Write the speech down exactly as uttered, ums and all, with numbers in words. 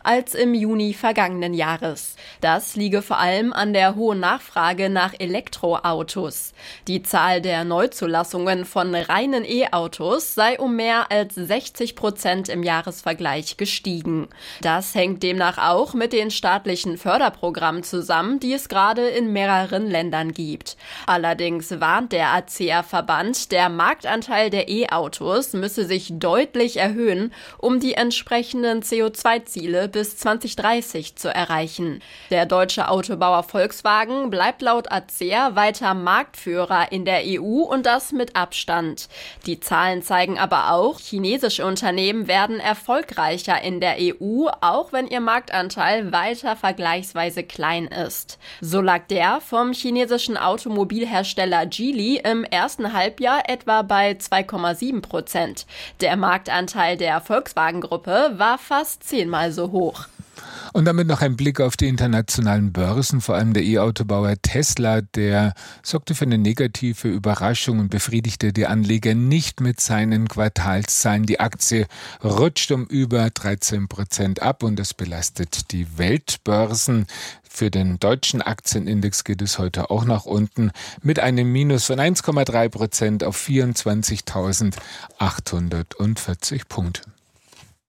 als im Juni vergangenen Jahres. Das liege vor allem an der hohen Nachfrage nach Elektroautos. Die Zahl der Neuzulassungen von reinen E-Autos sei um mehr als sechzig Prozent im Jahresvergleich gestiegen. Das hängt demnach auch mit den staatlichen Förderprogrammen zusammen, die es gerade in mehreren Ländern gibt. Allerdings warnt der A C E A-Verband, der Marktanteil der E-Autos müsse sich deutlich erhöhen, um die entsprechenden C O zwei Ziele bis zwanzig dreißig zu erreichen. Der deutsche Autobauer Volkswagen bleibt laut A C E A weiter Marktführer in der E U und das mit Abstand. Die Zahlen zeigen aber auch, chinesische Unternehmen werden erfolgreicher in der E U, auch wenn ihr Marktanteil weiter vergleichsweise klein ist. So lag der vom chinesischen Automobilhersteller Geely im ersten Halbjahr etwa bei zwei Komma sieben Prozent. Der Marktanteil der Volkswagen-Gruppe war fast zehnmal so hoch. Und damit noch ein Blick auf die internationalen Börsen, vor allem der E-Autobauer Tesla, der sorgte für eine negative Überraschung und befriedigte die Anleger nicht mit seinen Quartalszahlen. Die Aktie rutscht um über dreizehn Prozent ab und das belastet die Weltbörsen. Für den deutschen Aktienindex geht es heute auch nach unten mit einem Minus von eins Komma drei Prozent auf vierundzwanzigtausendachthundertvierzig Punkte.